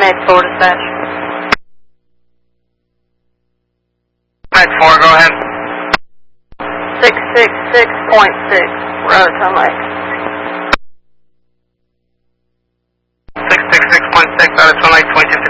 Med 4 dispatch. Med 4, go ahead. 666.6, we're out of Town Lake. 666.6 out of Twin Lake, 22